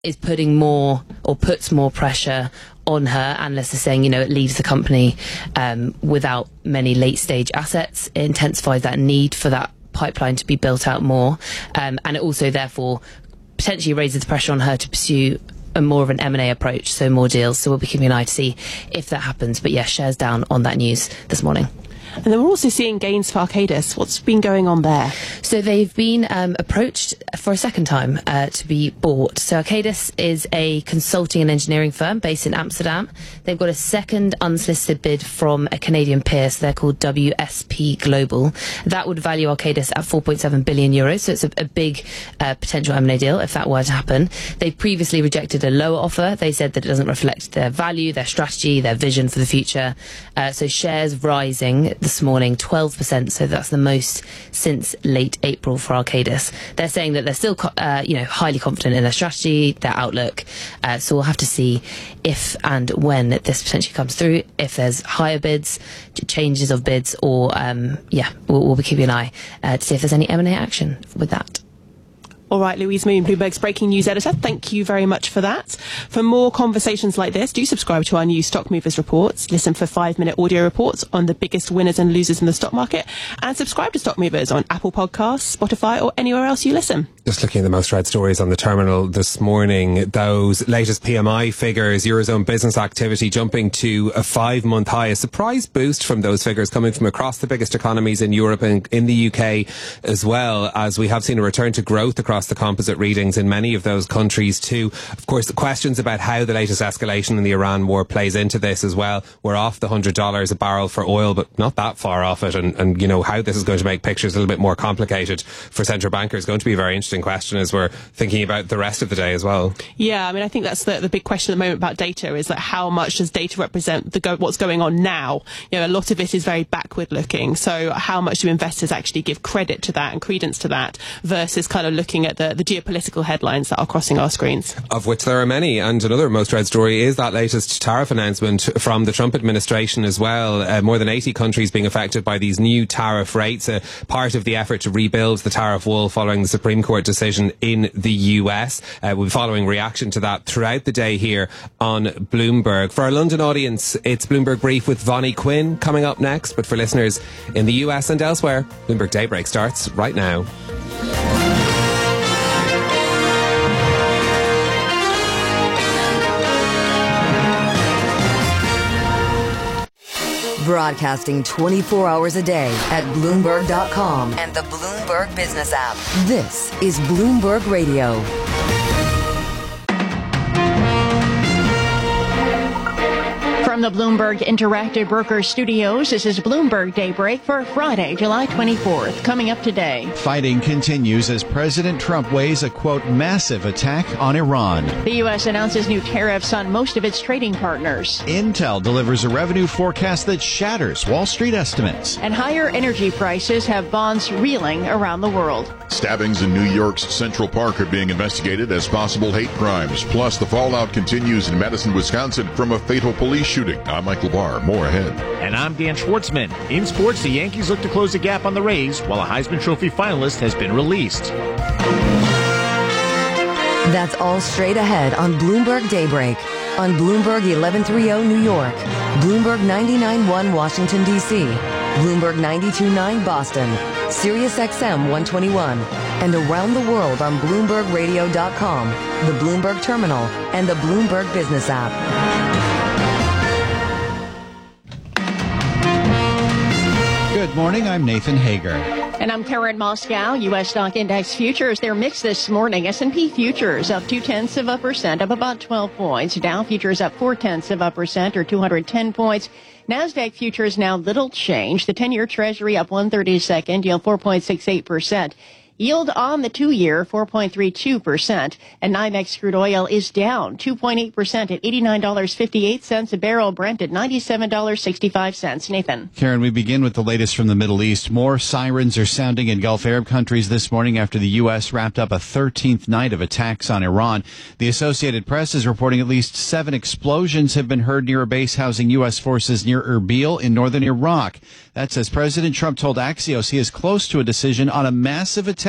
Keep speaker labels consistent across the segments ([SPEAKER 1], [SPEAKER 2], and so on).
[SPEAKER 1] is putting more or puts more pressure on her. Analysts are saying, it leaves the company without many late stage assets. It intensifies that need for that pipeline to be built out more. And it also therefore potentially raises the pressure on her to pursue a more of an M&A approach, so more deals. So we'll be keeping an eye to see if that happens. But yeah, shares down on that news this morning.
[SPEAKER 2] And then we're also seeing gains for Arcadis. What's been going on there?
[SPEAKER 1] So they've been approached for a second time to be bought. So Arcadis is a consulting and engineering firm based in Amsterdam. They've got a second unsolicited bid from a Canadian peer, so they're called WSP Global. That would value Arcadis at 4.7 billion euros, so it's a big potential M&A deal if that were to happen. They previously rejected a lower offer. They said that it doesn't reflect their value, their strategy, their vision for the future. So shares rising this morning, 12%, so that's the most since late April for Arcadis. They're saying that they're still highly confident in their strategy, their outlook, so we'll have to see if and when this potentially comes through, if there's higher bids, changes of bids, or we'll be keeping an eye to see if there's any M&A action with that.
[SPEAKER 2] All right, Louise Moon, Bloomberg's breaking news editor. Thank you very much for that. For more conversations like this, do subscribe to our new Stock Movers reports. Listen for 5-minute audio reports on the biggest winners and losers in the stock market. And subscribe to Stock Movers on Apple Podcasts, Spotify, or anywhere else you listen.
[SPEAKER 3] Just looking at the most read stories on the terminal this morning, those latest PMI figures, Eurozone business activity jumping to a 5-month high. A surprise boost from those figures coming from across the biggest economies in Europe and in the UK as well, as we have seen a return to growth across the composite readings in many of those countries too. Of course, the questions about how the latest escalation in the Iran war plays into this as well. We're off the $100 a barrel for oil, but not that far off it. And how this is going to make pictures a little bit more complicated for central bankers is going to be a very interesting question as we're thinking about the rest of the day as well.
[SPEAKER 2] Yeah, I think that's the big question at the moment about data, is how much does data represent what's going on now? A lot of it is very backward looking. So how much do investors actually give credit to that and credence to that versus kind of looking at the geopolitical headlines that are crossing our screens?
[SPEAKER 3] Of which there are many. And another most read story is that latest tariff announcement from the Trump administration as well. More than 80 countries being affected by these new tariff rates, part of the effort to rebuild the tariff wall following the Supreme Court decision in the US. We'll be following reaction to that throughout the day here on Bloomberg. For our London audience, it's Bloomberg Brief with Vonnie Quinn coming up next. But for listeners in the US and elsewhere, Bloomberg Daybreak starts right now.
[SPEAKER 4] Broadcasting 24 hours a day at Bloomberg.com and the Bloomberg Business app. This is Bloomberg Radio.
[SPEAKER 5] From the Bloomberg Interactive Brokers Studios, this is Bloomberg Daybreak for Friday, July 24th. Coming up today.
[SPEAKER 6] Fighting continues as President Trump weighs a, quote, massive attack on Iran.
[SPEAKER 5] The U.S. announces new tariffs on most of its trading partners.
[SPEAKER 6] Intel delivers a revenue forecast that shatters Wall Street estimates.
[SPEAKER 5] And higher energy prices have bonds reeling around the world.
[SPEAKER 7] Stabbings in New York's Central Park are being investigated as possible hate crimes. Plus, the fallout continues in Madison, Wisconsin from a fatal police shooting. I'm Michael Barr. More ahead.
[SPEAKER 8] And I'm Dan Schwartzman. In sports, the Yankees look to close the gap on the Rays, while a Heisman Trophy finalist has been released.
[SPEAKER 4] That's all straight ahead on Bloomberg Daybreak. On Bloomberg 1130 New York, Bloomberg 99.1 Washington, D.C., Bloomberg 92.9 Boston, Sirius XM 121, and around the world on BloombergRadio.com, the Bloomberg Terminal, and the Bloomberg Business app.
[SPEAKER 6] Good morning, I'm Nathan Hager.
[SPEAKER 5] And I'm Karen Moscow. U.S. stock index futures, they're mixed this morning. S&P futures up 0.2%, up about 12 points. Dow futures up 0.4% or 210 points. NASDAQ futures now little change. The 10-year Treasury up 1/32, yield 4.68%. Yield on the 2-year, 4.32%. And NYMEX crude oil is down 2.8% at $89.58 a barrel. Brent at $97.65. Nathan.
[SPEAKER 6] Karen, we begin with the latest from the Middle East. More sirens are sounding in Gulf Arab countries this morning after the U.S. wrapped up a 13th night of attacks on Iran. The Associated Press is reporting at least 7 explosions have been heard near a base housing U.S. forces near Erbil in northern Iraq. That's as President Trump told Axios he is close to a decision on a massive attack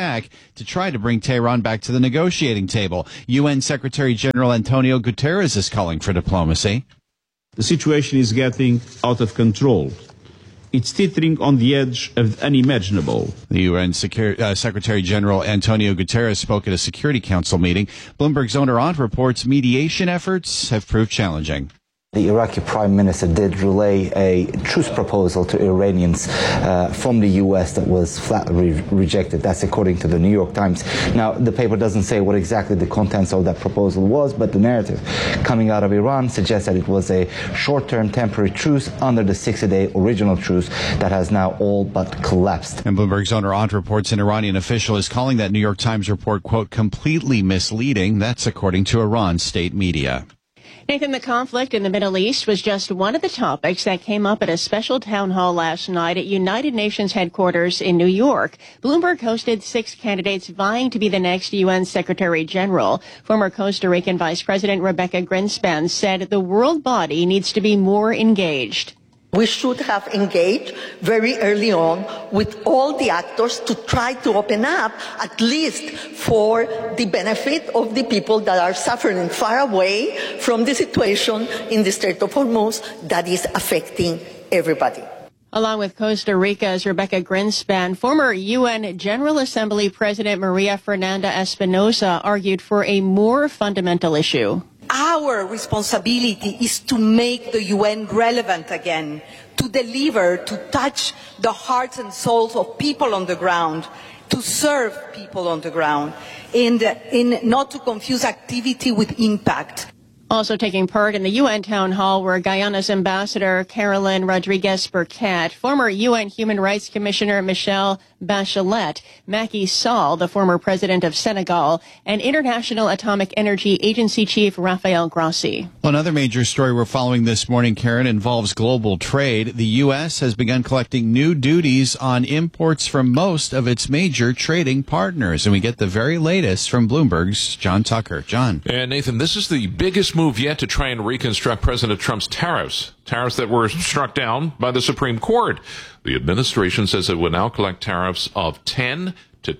[SPEAKER 6] attack to try to bring Tehran back to the negotiating table. UN Secretary General Antonio Guterres is calling for diplomacy.
[SPEAKER 9] The situation is getting out of control. It's teetering on the edge of the unimaginable.
[SPEAKER 6] The UN Secretary General Antonio Guterres spoke at a Security Council meeting. Bloomberg's Own Iran reports mediation efforts have proved challenging.
[SPEAKER 10] The Iraqi Prime Minister did relay a truce proposal to Iranians from the U.S. that was flatly rejected. That's according to the New York Times. Now, the paper doesn't say what exactly the contents of that proposal was, but the narrative coming out of Iran suggests that it was a short-term temporary truce under the 60-day original truce that has now all but collapsed.
[SPEAKER 6] And Bloomberg's Own Iran reports an Iranian official is calling that New York Times report, quote, completely misleading. That's according to Iran's state media.
[SPEAKER 5] Nathan, the conflict in the Middle East was just one of the topics that came up at a special town hall last night at United Nations headquarters in New York. Bloomberg hosted 6 candidates vying to be the next UN Secretary General. Former Costa Rican Vice President Rebecca Greenspan said the world body needs to be more engaged.
[SPEAKER 11] We should have engaged very early on with all the actors to try to open up, at least for the benefit of the people that are suffering far away from the situation in the Strait of Hormuz that is affecting everybody.
[SPEAKER 5] Along with Costa Rica's Rebecca Greenspan, former UN General Assembly President Maria Fernanda Espinosa argued for a more fundamental issue.
[SPEAKER 12] Our responsibility is to make the UN relevant again, to deliver, to touch the hearts and souls of people on the ground, to serve people on the ground, and not to confuse activity with impact.
[SPEAKER 5] Also taking part in the UN town hall were Guyana's Ambassador Carolyn Rodriguez-Burkett, former UN Human Rights Commissioner Michelle Bachelet, Macky Sall, the former president of Senegal, and International Atomic Energy Agency Chief Rafael Grossi.
[SPEAKER 6] Well, another major story we're following this morning, Karen, involves global trade. The U.S. has begun collecting new duties on imports from most of its major trading partners. And we get the very latest from Bloomberg's John Tucker. John.
[SPEAKER 13] And Nathan, this is the biggest move yet to try and reconstruct President Trump's tariffs that were struck down by the Supreme Court. The administration says it will now collect tariffs of 10 to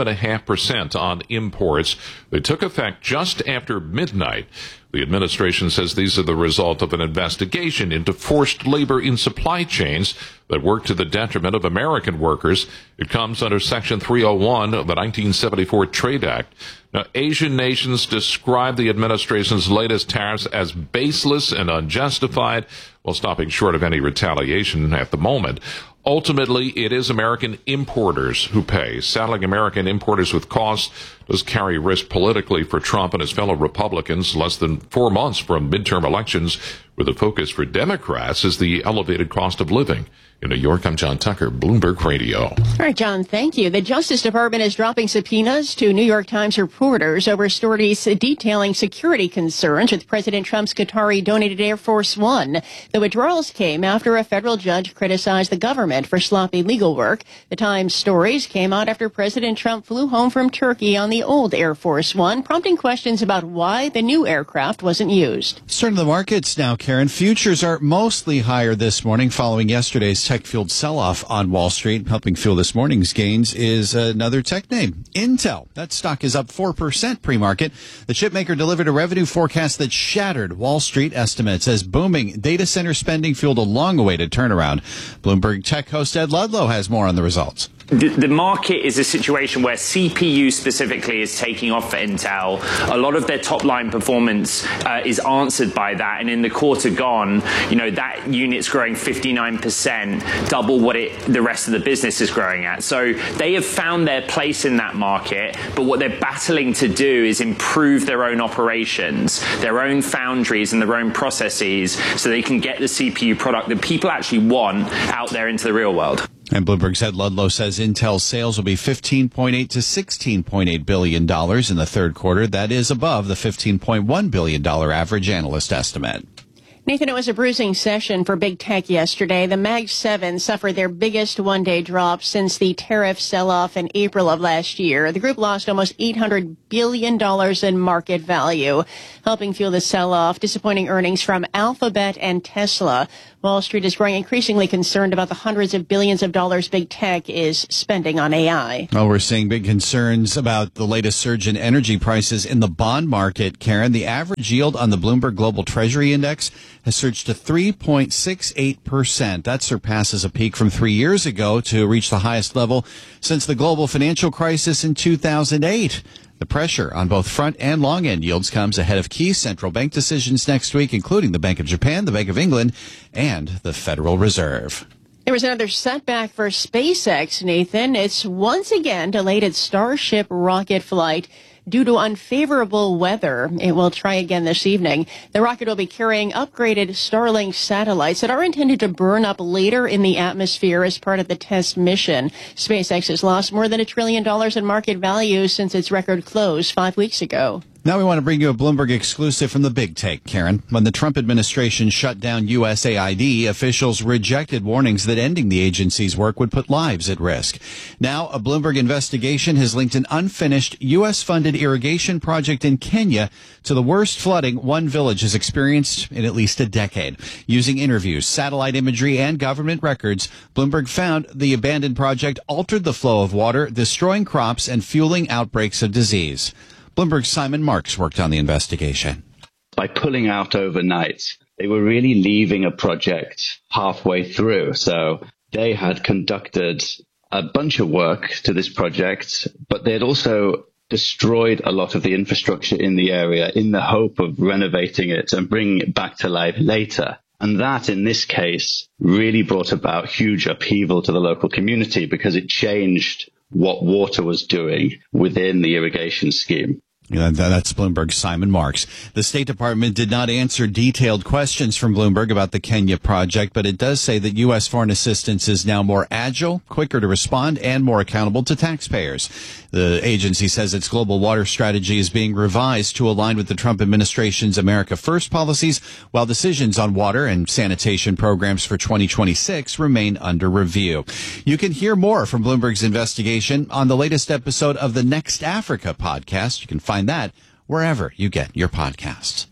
[SPEAKER 13] 12.5% on imports. They took effect just after midnight. The administration says these are the result of an investigation into forced labor in supply chains that work to the detriment of American workers. It comes under Section 301 of the 1974 Trade Act. Now, Asian nations describe the administration's latest tariffs as baseless and unjustified, while stopping short of any retaliation at the moment. Ultimately, it is American importers who pay. Saddling American importers with costs does carry risk politically for Trump and his fellow Republicans less than 4 months from midterm elections, where the focus for Democrats is the elevated cost of living. In New York, I'm John Tucker, Bloomberg Radio.
[SPEAKER 5] All right, John, thank you. The Justice Department is dropping subpoenas to New York Times reporters over stories detailing security concerns with President Trump's Qatari-donated Air Force One. The withdrawals came after a federal judge criticized the government for sloppy legal work. The Times stories came out after President Trump flew home from Turkey on the old Air Force One, prompting questions about why the new aircraft wasn't used.
[SPEAKER 6] Turn to the markets now, Karen. Futures are mostly higher this morning following yesterday's tech-fueled sell-off on Wall Street. Helping fuel this morning's gains is another tech name, Intel. That stock is up 4% pre-market. The chipmaker delivered a revenue forecast that shattered Wall Street estimates as booming data center spending fueled a long-awaited turnaround. Bloomberg Tech host Ed Ludlow has more on the results.
[SPEAKER 14] The market is a situation where CPU specifically is taking off for Intel. A lot of their top line performance is answered by that. And in the quarter gone, that unit's growing 59%, double what the rest of the business is growing at. So they have found their place in that market. But what they're battling to do is improve their own operations, their own foundries and their own processes so they can get the CPU product that people actually want out there into the real world.
[SPEAKER 6] And Bloomberg's Ed Ludlow says Intel's sales will be $15.8 to $16.8 billion in the third quarter. That is above the $15.1 billion average analyst estimate.
[SPEAKER 5] Nathan, it was a bruising session for big tech yesterday. The Mag 7 suffered their biggest one-day drop since the tariff sell-off in April of last year. The group lost almost $800 billion in market value, helping fuel the sell-off. Disappointing earnings from Alphabet and Tesla. Wall Street is growing increasingly concerned about the hundreds of billions of dollars big tech is spending on AI.
[SPEAKER 6] Well, we're seeing big concerns about the latest surge in energy prices in the bond market, Karen. The average yield on the Bloomberg Global Treasury Index has surged to 3.68%. That surpasses a peak from 3 years ago to reach the highest level since the global financial crisis in 2008. The pressure on both front and long end yields comes ahead of key central bank decisions next week, including the Bank of Japan, the Bank of England, and the Federal Reserve.
[SPEAKER 5] There was another setback for SpaceX, Nathan. It's once again delayed its Starship rocket flight due to unfavorable weather. It will try again this evening. The rocket will be carrying upgraded Starlink satellites that are intended to burn up later in the atmosphere as part of the test mission. SpaceX has lost more than $1 trillion in market value since its record close 5 weeks ago.
[SPEAKER 6] Now we want to bring you a Bloomberg exclusive from the Big Take, Karen. When the Trump administration shut down USAID, officials rejected warnings that ending the agency's work would put lives at risk. Now, a Bloomberg investigation has linked an unfinished U.S.-funded irrigation project in Kenya to the worst flooding one village has experienced in at least a decade. Using interviews, satellite imagery, and government records, Bloomberg found the abandoned project altered the flow of water, destroying crops and fueling outbreaks of disease. Bloomberg's Simon Marks worked on the investigation.
[SPEAKER 15] By pulling out overnight, they were really leaving a project halfway through. So they had conducted a bunch of work to this project, but they had also destroyed a lot of the infrastructure in the area in the hope of renovating it and bringing it back to life later. And that, in this case, really brought about huge upheaval to the local community because it changed what water was doing within the irrigation scheme.
[SPEAKER 6] Yeah, that's Bloomberg's Simon Marks. The State Department did not answer detailed questions from Bloomberg about the Kenya project, but it does say that U.S. foreign assistance is now more agile, quicker to respond, and more accountable to taxpayers. The agency says its global water strategy is being revised to align with the Trump administration's America First policies, while decisions on water and sanitation programs for 2026 remain under review. You can hear more from Bloomberg's investigation on the latest episode of the Next Africa podcast. You can find that wherever you get your podcasts.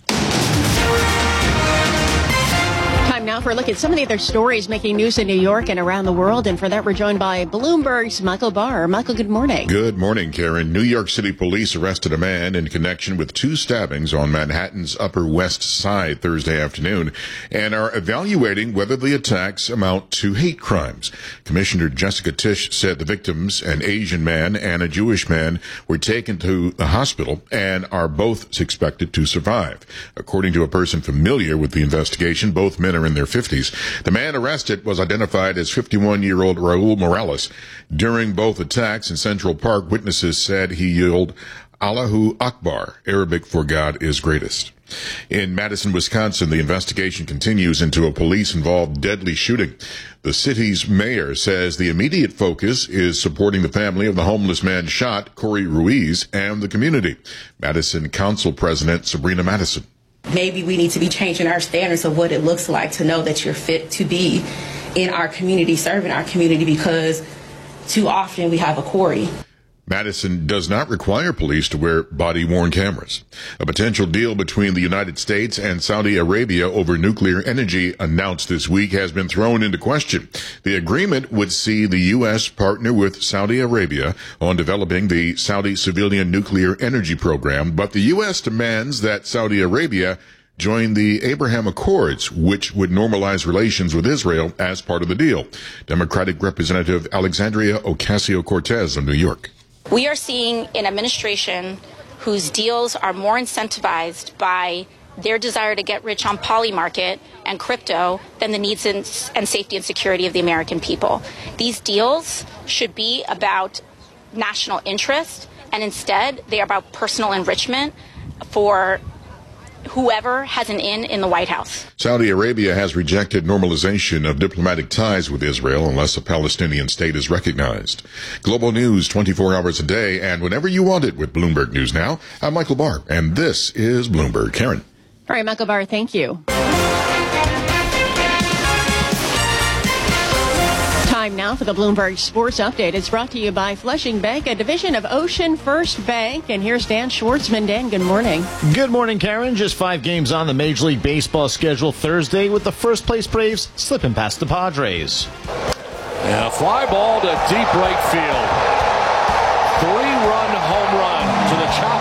[SPEAKER 5] Time now for a look at some of the other stories making news in New York and around the world. And for that, we're joined by Bloomberg's Michael Barr. Michael, good morning.
[SPEAKER 7] Good morning, Karen. New York City police arrested a man in connection with 2 stabbings on Manhattan's Upper West Side Thursday afternoon and are evaluating whether the attacks amount to hate crimes. Commissioner Jessica Tisch said the victims, an Asian man and a Jewish man, were taken to the hospital and are both expected to survive. According to a person familiar with the investigation, both men are in their 50s. The man arrested was identified as 51-year-old Raul Morales. During both attacks in Central Park, witnesses said he yelled, "Allahu Akbar," Arabic for God is greatest. In Madison, Wisconsin, the investigation continues into a police-involved deadly shooting. The city's mayor says the immediate focus is supporting the family of the homeless man shot, Corey Ruiz, and the community. Madison Council President Sabrina Madison.
[SPEAKER 16] Maybe we need to be changing our standards of what it looks like to know that you're fit to be in our community, serving our community, because too often we have a Corey.
[SPEAKER 7] Madison does not require police to wear body-worn cameras. A potential deal between the United States and Saudi Arabia over nuclear energy announced this week has been thrown into question. The agreement would see the U.S. partner with Saudi Arabia on developing the Saudi civilian nuclear energy program, but the U.S. demands that Saudi Arabia join the Abraham Accords, which would normalize relations with Israel as part of the deal. Democratic Representative Alexandria Ocasio-Cortez of New York.
[SPEAKER 17] We are seeing an administration whose deals are more incentivized by their desire to get rich on poly market and crypto than the needs and safety and security of the American people. These deals should be about national interest, and instead they are about personal enrichment for whoever has an in the White House.
[SPEAKER 7] Saudi Arabia has rejected normalization of diplomatic ties with Israel unless a Palestinian state is recognized. Global news 24 hours a day and whenever you want it with Bloomberg News Now. I'm Michael Barr, and this is Bloomberg. Karen.
[SPEAKER 5] All right, Michael Barr, thank you. Time now for the Bloomberg Sports Update. It's brought to you by Flushing Bank, a division of Ocean First Bank. And here's Dan Schwartzman. Dan, good morning.
[SPEAKER 8] Good morning, Karen. Just 5 games on the Major League Baseball schedule Thursday with the first-place Braves slipping past the Padres.
[SPEAKER 13] And a fly ball to deep right field. 3-run home run to the Chop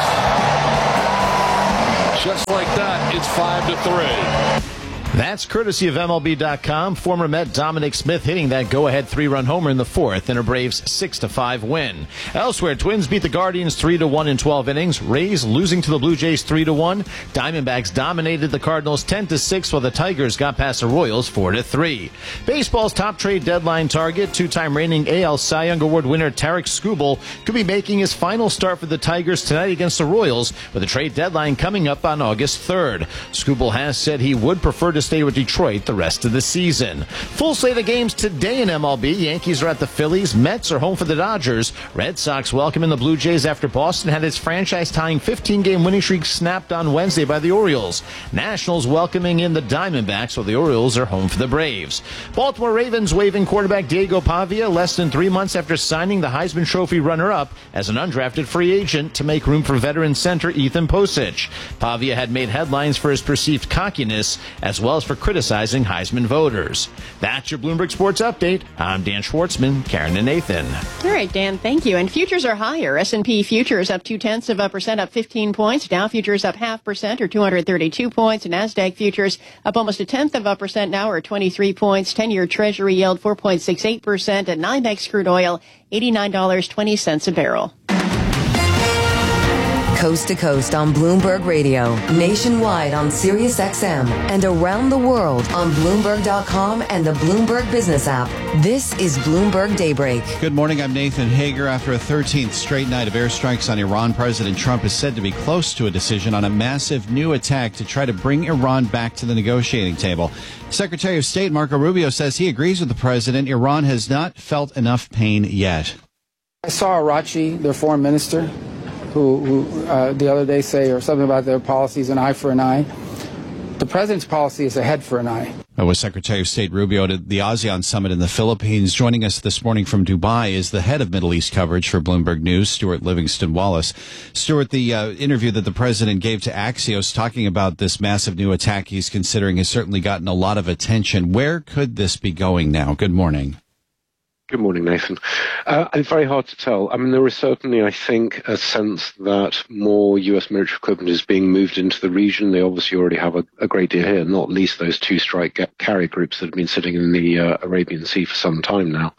[SPEAKER 13] House. Just like that, it's 5-3.
[SPEAKER 8] That's courtesy of MLB.com. Former Met Dominic Smith hitting that go-ahead 3-run homer in the 4th in a Braves 6-5 win. Elsewhere, Twins beat the Guardians 3-1 in 12 innings. Rays losing to the Blue Jays 3-1. Diamondbacks dominated the Cardinals 10-6, while the Tigers got past the Royals 4-3. Baseball's top trade deadline target, 2-time reigning AL Cy Young Award winner Tarik Skubal, could be making his final start for the Tigers tonight against the Royals, with the trade deadline coming up on August 3rd. Skubal has said he would prefer to stay with Detroit the rest of the season. Full slate of games today in MLB. Yankees are at the Phillies. Mets are home for the Dodgers. Red Sox welcome in the Blue Jays after Boston had its franchise-tying 15-game winning streak snapped on Wednesday by the Orioles. Nationals welcoming in the Diamondbacks, while the Orioles are home for the Braves. Baltimore Ravens waiving quarterback Diego Pavia less than 3 months after signing the Heisman Trophy runner-up as an undrafted free agent to make room for veteran center Ethan Posich. Pavia had made headlines for his perceived cockiness as well as for criticizing Heisman voters. That's your Bloomberg Sports Update. I'm Dan Schwartzman, Karen and Nathan.
[SPEAKER 5] All right, Dan, thank you. And futures are higher. S&P futures up 0.2%, up 15 points. Dow futures up 0.5% or 232 points. NASDAQ futures up almost 0.1% now or 23 points. 10-year Treasury yield 4.68%. And NYMEX crude oil $89.20 a barrel.
[SPEAKER 4] Coast to coast on Bloomberg Radio, nationwide on Sirius XM, and around the world on Bloomberg.com and the Bloomberg Business app. This is Bloomberg Daybreak.
[SPEAKER 6] Good morning, I'm Nathan Hager. After a 13th straight night of airstrikes on Iran, President Trump is said to be close to a decision on a massive new attack to try to bring Iran back to the negotiating table. Secretary of State Marco Rubio says he agrees with the president. Iran has not felt enough pain yet.
[SPEAKER 18] I saw Arachi, their foreign minister, who the other day say or something about their policies, an eye for an eye. The president's policy is a head for an eye.
[SPEAKER 6] That was Secretary of State Rubio at the ASEAN Summit in the Philippines. Joining us this morning from Dubai is the head of Middle East coverage for Bloomberg News, Stuart Livingston-Wallace. Stuart, the interview that the president gave to Axios talking about this massive new attack he's considering has certainly gotten a lot of attention. Where could this be going now? Good morning.
[SPEAKER 19] Good morning, Nathan. It's very hard to tell. I mean, there is certainly, I think, a sense that more U.S. military equipment is being moved into the region. They obviously already have a great deal here, not least those 2 strike carrier groups that have been sitting in the Arabian Sea for some time now.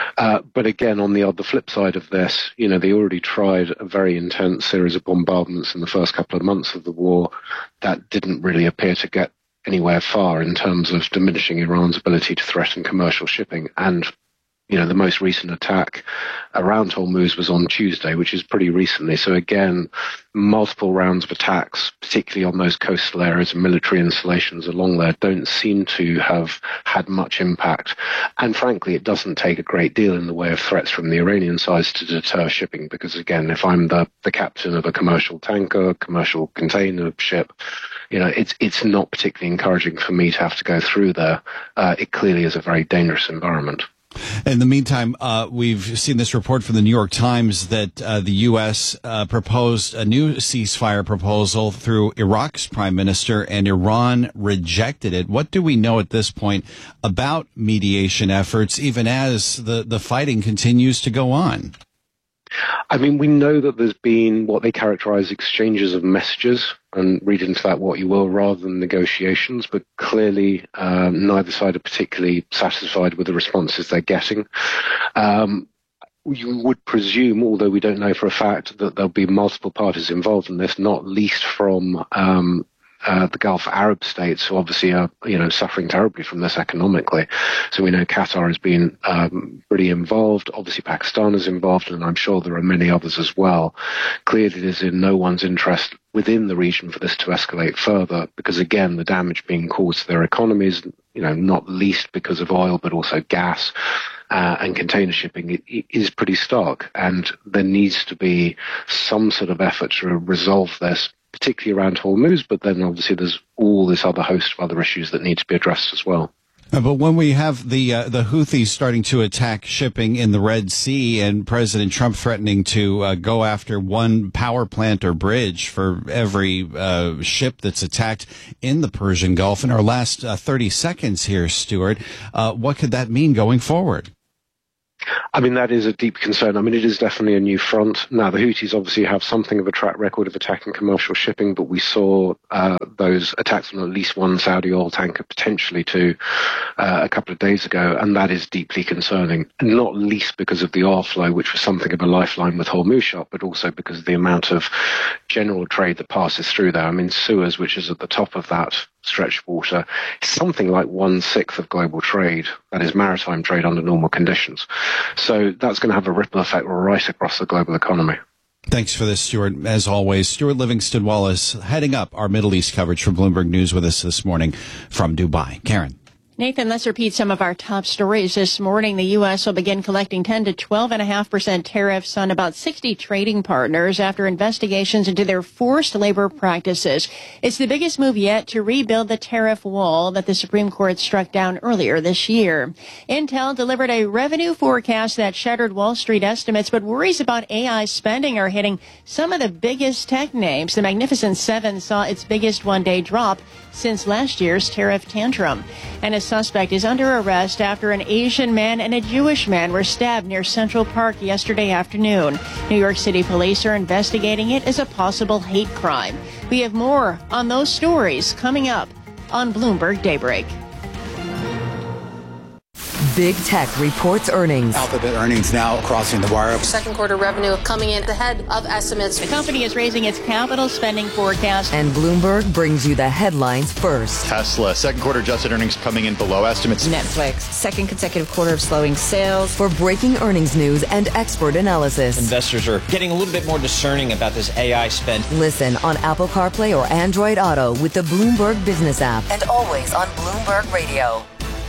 [SPEAKER 19] But again, on the flip side of this, you know, they already tried a very intense series of bombardments in the first couple of months of the war. That didn't really appear to get anywhere far in terms of diminishing Iran's ability to threaten commercial shipping. And you know, the most recent attack around Hormuz was on Tuesday, which is pretty recently. So again, multiple rounds of attacks, particularly on those coastal areas and military installations along there, don't seem to have had much impact. And frankly, it doesn't take a great deal in the way of threats from the Iranian side to deter shipping. Because again, if I'm the captain of a commercial tanker, commercial container ship, you know, it's not particularly encouraging for me to have to go through there. It clearly is a very dangerous environment.
[SPEAKER 6] In the meantime, we've seen this report from the New York Times that the U.S. proposed a new ceasefire proposal through Iraq's prime minister, and Iran rejected it. What do we know at this point about mediation efforts, even as the fighting continues to go on?
[SPEAKER 19] I mean, we know that there's been what they characterize exchanges of messages, and read into that what you will, rather than negotiations, but clearly neither side are particularly satisfied with the responses they're getting. You would presume, although we don't know for a fact, that there'll be multiple parties involved in this, not least from the Gulf Arab states, who obviously are, you know, suffering terribly from this economically. So we know Qatar has been pretty involved. Obviously Pakistan is involved, and I'm sure there are many others as well. Clearly it is in no one's interest within the region for this to escalate further, because again, the damage being caused to their economies, you know, not least because of oil, but also gas and container shipping, is pretty stark. And there needs to be some sort of effort to resolve this, particularly around Hormuz, but then obviously there's all this other host of other issues that need to be addressed as well.
[SPEAKER 6] But when we have the Houthis starting to attack shipping in the Red Sea and President Trump threatening to go after one power plant or bridge for every ship that's attacked in the Persian Gulf, in our last 30 seconds here, Stuart, what could that mean going forward?
[SPEAKER 19] I mean, that is a deep concern. I mean, it is definitely a new front. Now, the Houthis obviously have something of a track record of attacking commercial shipping, but we saw those attacks on at least one Saudi oil tanker, potentially two, a couple of days ago, and that is deeply concerning, not least because of the oil flow, which was something of a lifeline with Hormuz, but also because of the amount of general trade that passes through there. I mean, Suez, which is at the top of that stretch of water, is something like 1/6 of global trade. That is maritime trade under normal conditions. So that's going to have a ripple effect right across the global economy.
[SPEAKER 6] Thanks for this, Stuart. As always, Stuart Livingston Wallace heading up our Middle East coverage for Bloomberg News with us this morning from Dubai. Karen.
[SPEAKER 5] Nathan, let's repeat some of our top stories this morning. The U.S. will begin collecting 10 to 12.5% tariffs on about 60 trading partners after investigations into their forced labor practices. It's the biggest move yet to rebuild the tariff wall that the Supreme Court struck down earlier this year. Intel delivered a revenue forecast that shattered Wall Street estimates, but worries about AI spending are hitting some of the biggest tech names. The Magnificent Seven saw its biggest one-day drop since last year's tariff tantrum. And a suspect is under arrest after an Asian man and a Jewish man were stabbed near Central Park yesterday afternoon. New York City police are investigating it as a possible hate crime. We have more on those stories coming up on Bloomberg Daybreak.
[SPEAKER 4] Big Tech reports earnings.
[SPEAKER 20] Alphabet earnings now crossing the wire.
[SPEAKER 21] Second quarter revenue coming in ahead of estimates.
[SPEAKER 5] The company is raising its capital spending forecast.
[SPEAKER 4] And Bloomberg brings you the headlines first.
[SPEAKER 22] Tesla, second quarter adjusted earnings coming in below estimates.
[SPEAKER 23] Netflix, second consecutive quarter of slowing sales.
[SPEAKER 4] For breaking earnings news and expert analysis.
[SPEAKER 24] Investors are getting a little bit more discerning about this AI spend.
[SPEAKER 4] Listen on Apple CarPlay or Android Auto with the Bloomberg Business app. And always on Bloomberg Radio.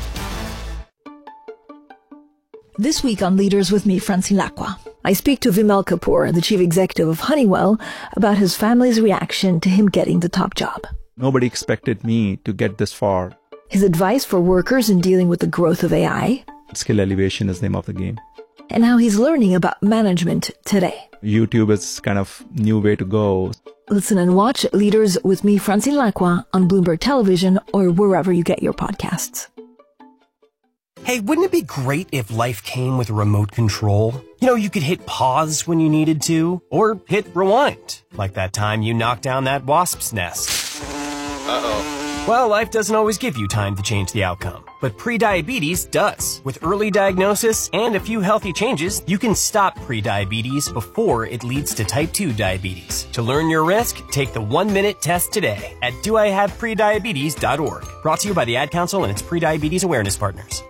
[SPEAKER 25] This week on Leaders with me, Francine Lacqua, I speak to Vimal Kapoor, the chief executive of Honeywell, about his family's reaction to him getting the top job.
[SPEAKER 26] Nobody expected me to get this far.
[SPEAKER 25] His advice for workers in dealing with the growth of AI.
[SPEAKER 26] Skill elevation is the name of the game.
[SPEAKER 25] And how he's learning about management today.
[SPEAKER 26] YouTube is kind of new way to go.
[SPEAKER 25] Listen and watch Leaders with me, Francine Lacqua, on Bloomberg Television or wherever you get your podcasts.
[SPEAKER 27] Hey, wouldn't it be great if life came with a remote control? You know, you could hit pause when you needed to, or hit rewind, like that time you knocked down that wasp's nest. Uh-oh. Well, life doesn't always give you time to change the outcome, but prediabetes does. With early diagnosis and a few healthy changes, you can stop prediabetes before it leads to type 2 diabetes. To learn your risk, take the 1-minute test today at doihaveprediabetes.org. Brought to you by the Ad Council and its prediabetes awareness partners.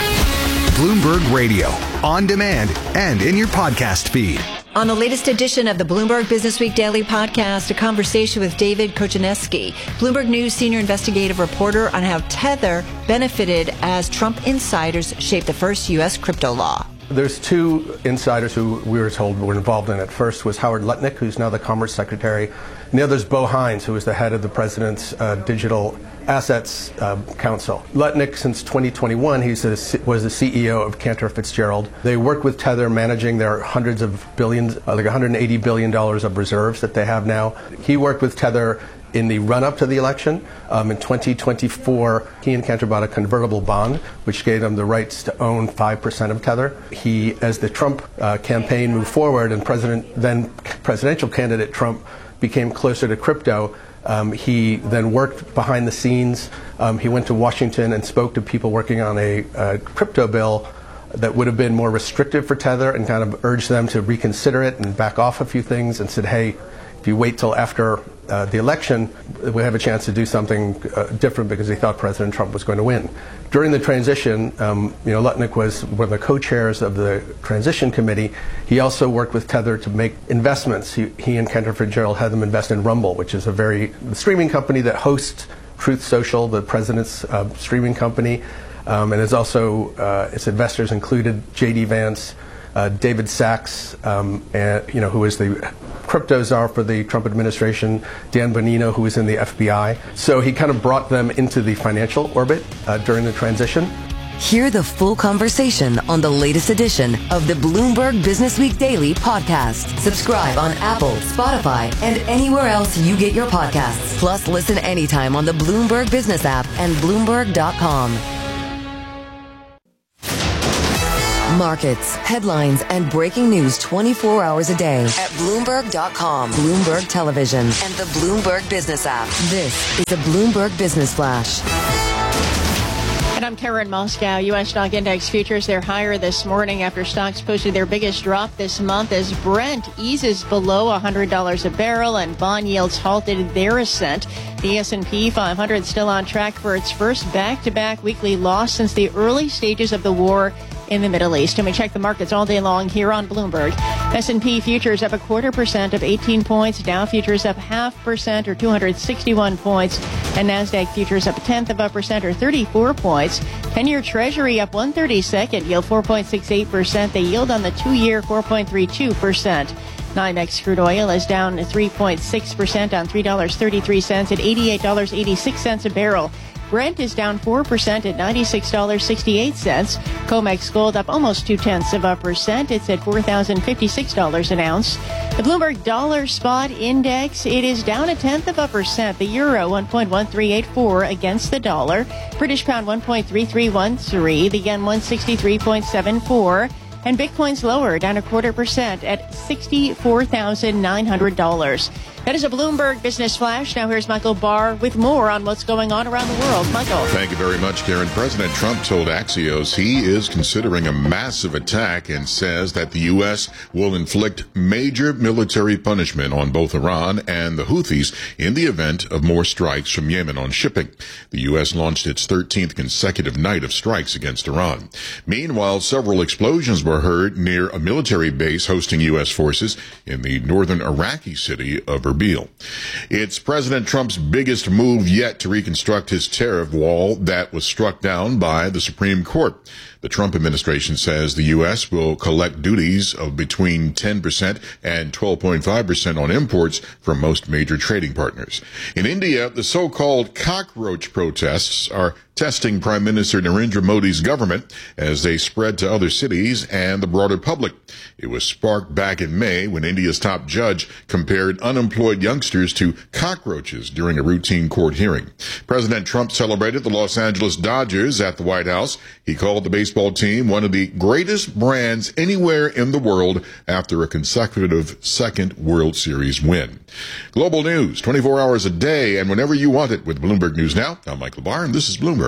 [SPEAKER 28] Bloomberg Radio, on demand and in your podcast feed.
[SPEAKER 23] On the latest edition of the Bloomberg Business Week Daily Podcast, a conversation with David Kochaneski, Bloomberg News senior investigative reporter, on how Tether benefited as Trump insiders shaped the first U.S. crypto law.
[SPEAKER 29] There's two insiders who we were told were involved in it. First was Howard Lutnick, who's now the Commerce Secretary, and the other is Bo Hines, who is the head of the President's Digital Assets Council. Lutnick, since 2021, was the CEO of Cantor Fitzgerald. They work with Tether, managing their hundreds of billions, like $180 billion of reserves that they have now. He worked with Tether in the run-up to the election. In 2024, he and Cantor bought a convertible bond, which gave them the rights to own 5% of Tether. He, as the Trump campaign moved forward and then presidential candidate Trump became closer to crypto, he then worked behind the scenes. He went to Washington and spoke to people working on a crypto bill that would have been more restrictive for Tether and kind of urged them to reconsider it and back off a few things and said, hey, if you wait till after the election, we have a chance to do something different, because he thought President Trump was going to win. During the transition, Lutnick was one of the co-chairs of the transition committee. He also worked with Tether to make investments. He and Cantor Fitzgerald had them invest in Rumble, which is the streaming company that hosts Truth Social, the president's streaming company, and is also its investors included J.D. Vance, David Sachs, who is the crypto czar for the Trump administration, Dan Bonino, who was in the FBI. So he kind of brought them into the financial orbit during the transition.
[SPEAKER 4] Hear the full conversation on the latest edition of the Bloomberg Businessweek Daily podcast. Subscribe on Apple, Spotify, and anywhere else you get your podcasts. Plus, listen anytime on the Bloomberg Business app and Bloomberg.com. Markets, headlines, and breaking news 24 hours a day at Bloomberg.com, Bloomberg Television, and the Bloomberg Business app. This is a Bloomberg Business Flash.
[SPEAKER 5] And I'm Karen Moscow. U.S. stock index futures, they're higher this morning after stocks posted their biggest drop this month as Brent eases below $100 a barrel and bond yields halted their ascent. The S&P 500 still on track for its first back-to-back weekly loss since the early stages of the war in the Middle East. And we check the markets all day long here on Bloomberg. S&P futures up 0.25% of 18 points. Dow futures up 0.5% or 261 points. And NASDAQ futures up 0.1% or 34 points. 10-year Treasury up 1/32, yield 4.68%. The yield on the 2-year 4.32%. NYMEX crude oil is down 3.6% on $3.33 at $88.86 a barrel. Brent is down 4% at $96.68. COMEX gold up almost 0.2%. It's at $4,056 an ounce. The Bloomberg Dollar Spot Index, it is down 0.1%. The euro 1.1384 against the dollar. British pound 1.3313. The yen 163.74. And Bitcoin's lower, down 0.25% at $64,900. That is a Bloomberg Business Flash. Now here's Michael Barr with more on what's going on around the world. Michael.
[SPEAKER 7] Thank you very much, Karen. President Trump told Axios he is considering a massive attack and says that the U.S. will inflict major military punishment on both Iran and the Houthis in the event of more strikes from Yemen on shipping. The U.S. launched its 13th consecutive night of strikes against Iran. Meanwhile, several explosions were heard near a military base hosting U.S. forces in the northern Iraqi city of Erbil. It's President Trump's biggest move yet to reconstruct his tariff wall that was struck down by the Supreme Court. The Trump administration says the U.S. will collect duties of between 10% and 12.5% on imports from most major trading partners. In India, the so-called cockroach protests are testing Prime Minister Narendra Modi's government as they spread to other cities and the broader public. It was sparked back in May when India's top judge compared unemployed youngsters to cockroaches during a routine court hearing. President Trump celebrated the Los Angeles Dodgers at the White House. He called the baseball team one of the greatest brands anywhere in the world after a consecutive second World Series win. Global news, 24 hours a day and whenever you want it with Bloomberg News Now. I'm Michael Barr, and this is Bloomberg.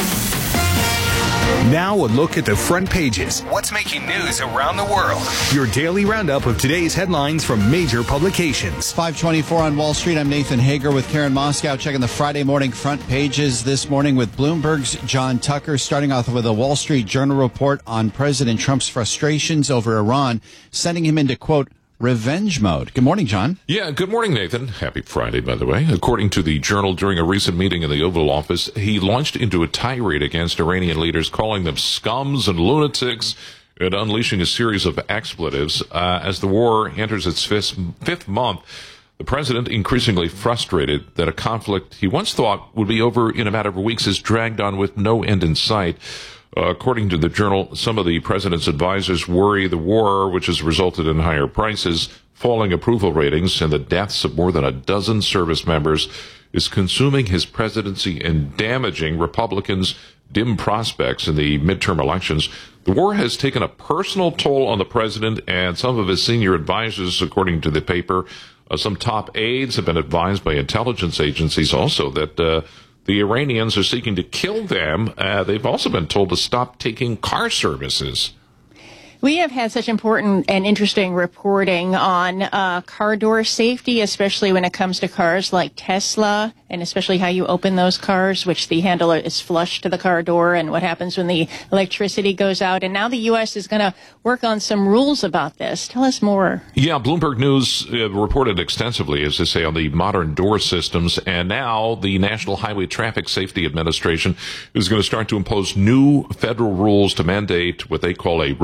[SPEAKER 28] Now a look at the front pages. What's making news around the world? Your daily roundup of today's headlines from major publications.
[SPEAKER 6] 5:24 on Wall Street. I'm Nathan Hager with Karen Moscow, checking the Friday morning front pages this morning with Bloomberg's John Tucker, starting off with a Wall Street Journal report on President Trump's frustrations over Iran, sending him into, quote, revenge mode. Good morning, John.
[SPEAKER 13] Yeah, good morning, Nathan. Happy Friday, by the way. According to the Journal, during a recent meeting in the Oval Office, he launched into a tirade against Iranian leaders, calling them scums and lunatics and unleashing a series of expletives. As the war enters its fifth month, the president, increasingly frustrated that a conflict he once thought would be over in a matter of weeks, is dragged on with no end in sight. According to the Journal, some of the president's advisors worry the war, which has resulted in higher prices, falling approval ratings, and the deaths of more than a dozen service members, is consuming his presidency and damaging Republicans' dim prospects in the midterm elections. The war has taken a personal toll on the president and some of his senior advisors, according to the paper. Some top aides have been advised by intelligence agencies also that the Iranians are seeking to kill them. They've also been told to stop taking car services.
[SPEAKER 5] We have had such important and interesting reporting on car door safety, especially when it comes to cars like Tesla, and especially how you open those cars, which the handle is flush to the car door, and what happens when the electricity goes out. And now the U.S. is going to work on some rules about this. Tell us more.
[SPEAKER 13] Yeah, Bloomberg News reported extensively, as they say, on the modern door systems. And now the National Highway Traffic Safety Administration is going to start to impose new federal rules to mandate what they call a robust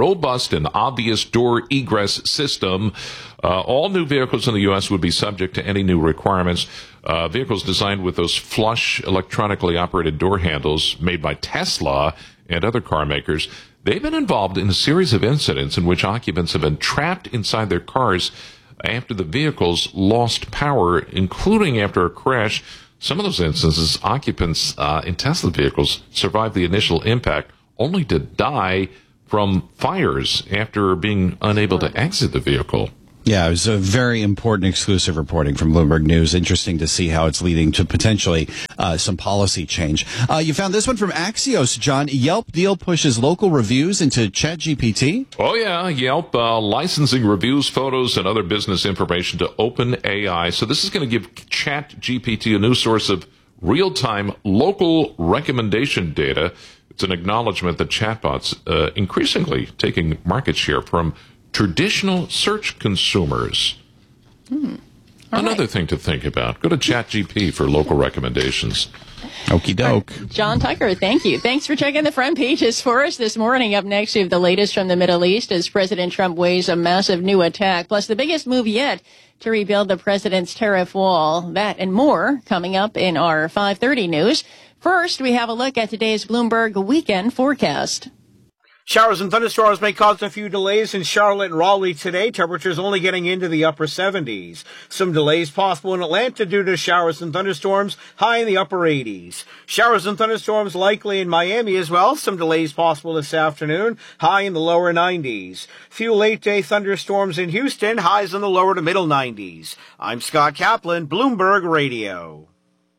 [SPEAKER 13] exhaust and obvious door egress system. All new vehicles in the U.S. would be subject to any new requirements. Vehicles designed with those flush electronically operated door handles made by Tesla and other car makers, they've been involved in a series of incidents in which occupants have been trapped inside their cars after the vehicles lost power, including after a crash. Some of those instances, occupants in Tesla vehicles survived the initial impact, only to die from fires after being unable to exit the vehicle.
[SPEAKER 6] Yeah, it was a very important exclusive reporting from Bloomberg News. Interesting to see how it's leading to potentially some policy change. You found this one from Axios, John. Yelp deal pushes local reviews into ChatGPT.
[SPEAKER 13] Oh, yeah. Yelp licensing reviews, photos, and other business information to OpenAI. So this is going to give ChatGPT a new source of real-time local recommendation data. It's an acknowledgement that chatbots increasingly taking market share from traditional search consumers. Another thing to think about. Go to ChatGPT for local recommendations.
[SPEAKER 6] Okie doke.
[SPEAKER 5] John Tucker, thank you. Thanks for checking the front pages for us this morning. Up next, we have the latest from the Middle East as President Trump weighs a massive new attack, plus the biggest move yet to rebuild the president's tariff wall. That and more coming up in our 5:30 news. First, we have a look at today's Bloomberg weekend forecast.
[SPEAKER 1] Showers and thunderstorms may cause a few delays in Charlotte and Raleigh today. Temperatures only getting into the upper 70s. Some delays possible in Atlanta due to showers and thunderstorms, high in the upper 80s. Showers and thunderstorms likely in Miami as well. Some delays possible this afternoon, high in the lower 90s. Few late-day thunderstorms in Houston, highs in the lower to middle 90s. I'm Scott Kaplan, Bloomberg Radio.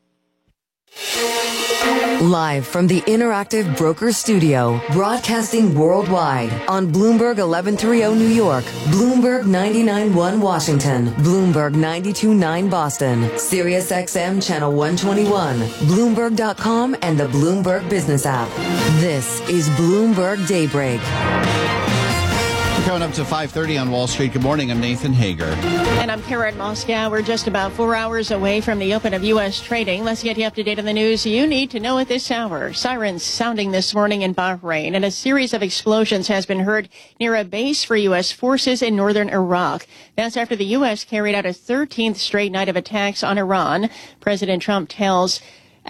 [SPEAKER 4] Live from the Interactive Broker Studio, broadcasting worldwide on Bloomberg 1130 New York, Bloomberg 99.1 Washington, Bloomberg 92.9 Boston, Sirius XM Channel 121, Bloomberg.com, and the Bloomberg Business app. This is Bloomberg Daybreak.
[SPEAKER 6] Coming up to 5:30 on Wall Street. Good morning. I'm Nathan Hager.
[SPEAKER 5] And I'm Karen Moscow. We're just about 4 hours away from the open of U.S. trading. Let's get you up to date on the news you need to know at this hour. Sirens sounding this morning in Bahrain, and a series of explosions has been heard near a base for U.S. forces in northern Iraq. That's after the U.S. carried out a 13th straight night of attacks on Iran. President Trump tells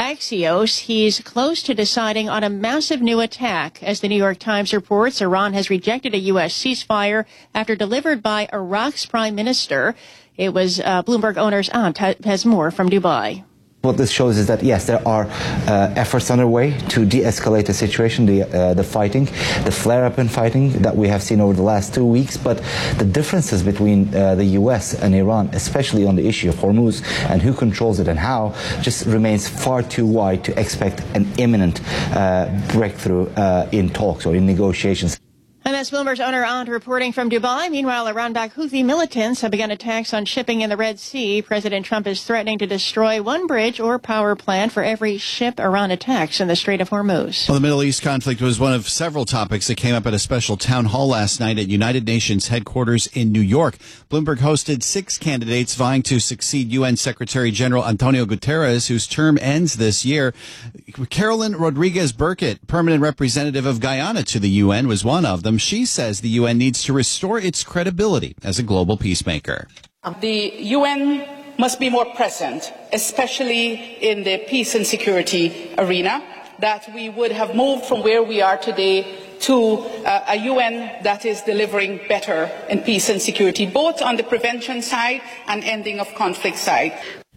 [SPEAKER 5] Axios he's close to deciding on a massive new attack. As the New York Times reports, Iran has rejected a U.S. ceasefire after delivered by Iraq's prime minister. It was Bloomberg owner's aunt has more from Dubai.
[SPEAKER 2] What this shows is that, yes, there are efforts underway to de-escalate the situation, the fighting, the flare-up in fighting that we have seen over the last 2 weeks. But the differences between the U.S. and Iran, especially on the issue of Hormuz and who controls it and how, just remains far too wide to expect an imminent breakthrough in talks or in negotiations.
[SPEAKER 5] And that's Bloomberg's owner Aunt reporting from Dubai. Meanwhile, Iran-backed Houthi militants have begun attacks on shipping in the Red Sea. President Trump is threatening to destroy one bridge or power plant for every ship Iran attacks in the Strait of Hormuz.
[SPEAKER 6] Well, the Middle East conflict was one of several topics that came up at a special town hall last night at United Nations headquarters in New York. Bloomberg hosted 6 candidates vying to succeed UN Secretary General Antonio Guterres, whose term ends this year. Carolyn Rodriguez Burkett, permanent representative of Guyana to the UN, was one of them. She says the UN needs to restore its credibility as a global peacemaker.
[SPEAKER 3] The UN must be more present, especially in the peace and security arena, that we would have moved from where we are today to a UN that is delivering better in peace and security, both on the prevention side and ending of conflict side.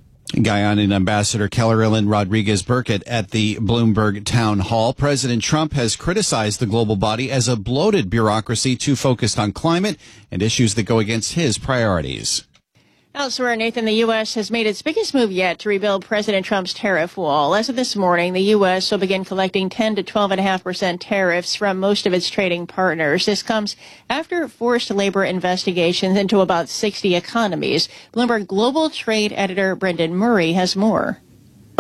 [SPEAKER 6] Guyanan Ambassador Carolyn Rodriguez Burkett at the Bloomberg Town Hall. President Trump has criticized the global body as a bloated bureaucracy too focused on climate and issues that go against his priorities.
[SPEAKER 5] Elsewhere, Nathan, the U.S. has made its biggest move yet to rebuild President Trump's tariff wall. As of this morning, the U.S. will begin collecting 10 to 12.5% tariffs from most of its trading partners. This comes after forced labor investigations into about 60 economies. Bloomberg Global Trade editor Brendan Murray has more.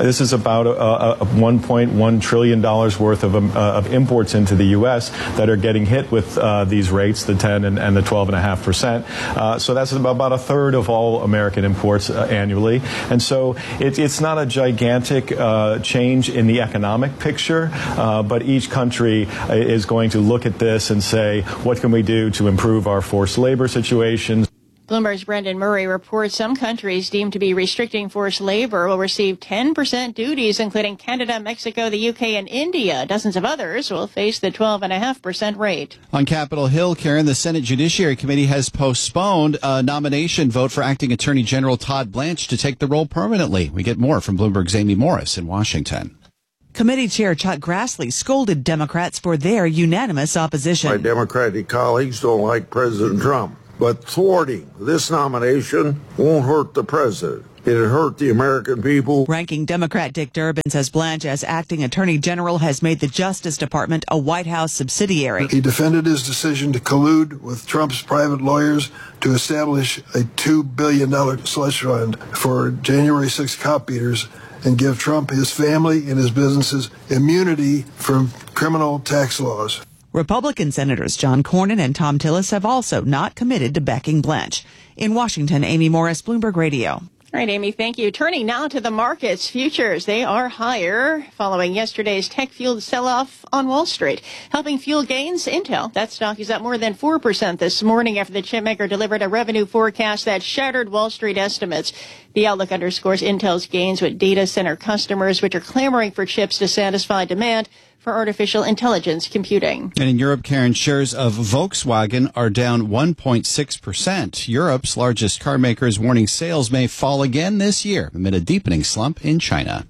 [SPEAKER 8] This is about $1.1 trillion worth of imports into the U.S. that are getting hit with these rates, the 10 and the 12.5%. So that's about a third of all American imports annually. And so it's not a gigantic change in the economic picture, but each country is going to look at this and say, what can we do to improve our forced labor situation?
[SPEAKER 5] Bloomberg's Brendan Murray reports some countries deemed to be restricting forced labor will receive 10% duties, including Canada, Mexico, the UK, and India. Dozens of others will face the 12.5% rate.
[SPEAKER 6] On Capitol Hill, Karen, the Senate Judiciary Committee has postponed a nomination vote for Acting Attorney General Todd Blanche to take the role permanently. We get more from Bloomberg's Amy Morris in Washington.
[SPEAKER 9] Committee Chair Chuck Grassley scolded Democrats for their unanimous opposition.
[SPEAKER 10] My Democratic colleagues don't like President Trump, but thwarting this nomination won't hurt the president. It'll hurt the American people.
[SPEAKER 9] Ranking Democrat Dick Durbin says Blanche, as acting attorney general, has made the Justice Department a White House subsidiary.
[SPEAKER 11] He defended his decision to collude with Trump's private lawyers to establish a $2 billion slush fund for January 6 cop beaters and give Trump, his family, and his businesses immunity from criminal tax laws.
[SPEAKER 9] Republican Senators John Cornyn and Thom Tillis have also not committed to backing Blanche. In Washington, Amy Morris, Bloomberg Radio.
[SPEAKER 5] All right, Amy, thank you. Turning now to the markets. Futures, they are higher following yesterday's tech-fueled sell-off on Wall Street. Helping fuel gains, Intel. That stock is up more than 4% this morning after the chipmaker delivered a revenue forecast that shattered Wall Street estimates. The outlook underscores Intel's gains with data center customers, which are clamoring for chips to satisfy demand for artificial intelligence computing.
[SPEAKER 6] And in Europe, Karen, shares of Volkswagen are down 1.6%. Europe's largest car maker is warning sales may fall again this year amid a deepening slump in China.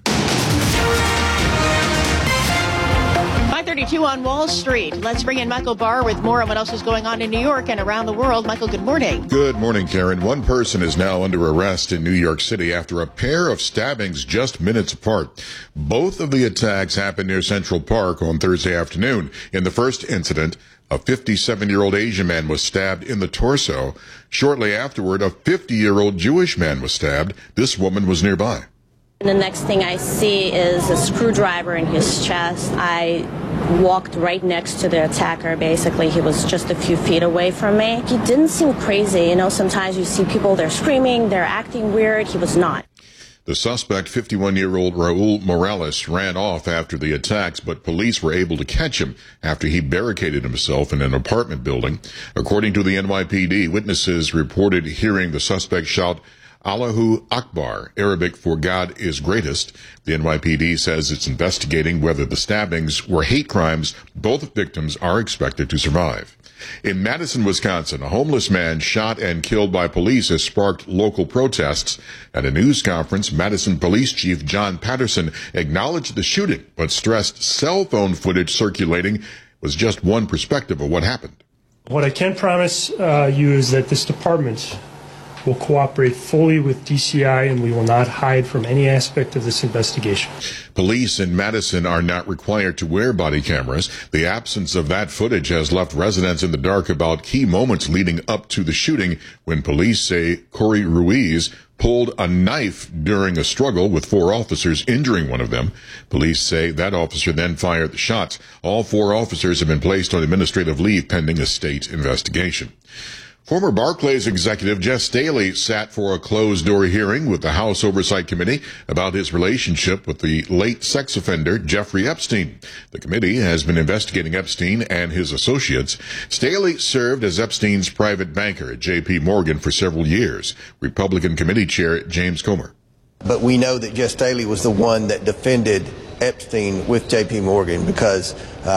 [SPEAKER 5] 5:32 on Wall Street. Let's bring in Michael Barr with more on what else is going on in New York and around the world. Michael, good morning.
[SPEAKER 7] Good morning, Karen. One person is now under arrest in New York City after a pair of stabbings just minutes apart. Both of the attacks happened near Central Park on Thursday afternoon. In the first incident, a 57-year-old Asian man was stabbed in the torso. Shortly afterward, a 50-year-old Jewish man was stabbed. This woman was nearby.
[SPEAKER 12] The next thing I see is a screwdriver in his chest. I walked right next to the attacker, basically. He was just a few feet away from me. He didn't seem crazy. You know, sometimes you see people, they're screaming, they're acting weird. He was not.
[SPEAKER 7] The suspect, 51-year-old Raul Morales, ran off after the attacks, but police were able to catch him after he barricaded himself in an apartment building. According to the NYPD, witnesses reported hearing the suspect shout, Allahu Akbar, Arabic for God is greatest. The NYPD says it's investigating whether the stabbings were hate crimes. Both victims are expected to survive. In Madison, Wisconsin, a homeless man shot and killed by police has sparked local protests. At a news conference, Madison Police Chief John Patterson acknowledged the shooting, but stressed cell phone footage circulating was just one perspective of what happened.
[SPEAKER 14] What I can promise you is that this department will cooperate fully with DCI, and we will not hide from any aspect of this investigation.
[SPEAKER 7] Police in Madison are not required to wear body cameras. The absence of that footage has left residents in the dark about key moments leading up to the shooting when police say Corey Ruiz pulled a knife during a struggle with 4 officers, injuring one of them. Police say that officer then fired the shots. All 4 officers have been placed on administrative leave pending a state investigation. Former Barclays executive Jes Staley sat for a closed-door hearing with the House Oversight Committee about his relationship with the late sex offender Jeffrey Epstein. The committee has been investigating Epstein and his associates. Staley served as Epstein's private banker at J.P. Morgan for several years. Republican Committee Chair James Comer.
[SPEAKER 15] But we know that Jes Staley was the one that defended Epstein with J.P. Morgan because,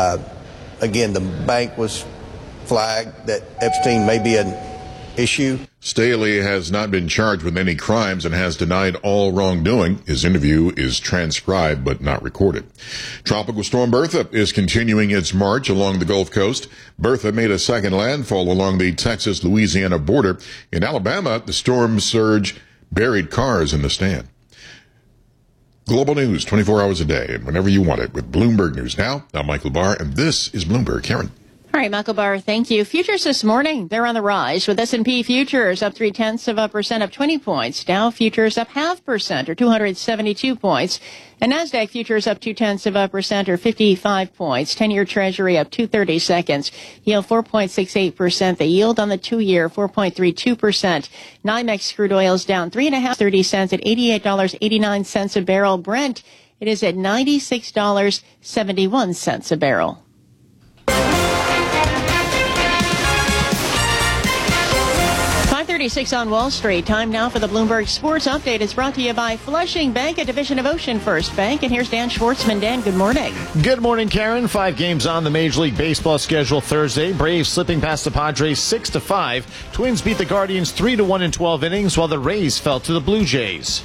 [SPEAKER 15] again, the bank was flagged that Epstein may be an issue.
[SPEAKER 7] Staley has not been charged with any crimes and has denied all wrongdoing. His interview is transcribed but not recorded. Tropical storm Bertha is continuing its march along the Gulf Coast. Bertha made a second landfall along the Texas-Louisiana border. In Alabama, the storm surge buried cars in the stand. Global news 24 hours a day and whenever you want it with Bloomberg News Now. I'm Michael Barr, and this is Bloomberg. Karen.
[SPEAKER 5] All right, Michael Barr, thank you. Futures this morning, they're on the rise with S&P futures up 0.3%, up 20 points. Dow futures up 0.5% or 272 points. And NASDAQ futures up 0.2% or 55 points. 10-year Treasury up 2/30 seconds. Yield 4.68%. The yield on the 2-year 4.32%. NYMEX crude oil's down 3.5 cents at $88.89 a barrel. Brent, it is at $96.71 a barrel. 5:36 on Wall Street. Time now for the Bloomberg Sports Update. It's brought to you by Flushing Bank, a division of Ocean First Bank. And here's Dan Schwartzman. Dan, good morning.
[SPEAKER 16] Good morning, Karen. 5 games on the Major League Baseball schedule Thursday. Braves slipping past the Padres 6-5. Twins beat the Guardians 3-1 in 12 innings, while the Rays fell to the Blue Jays.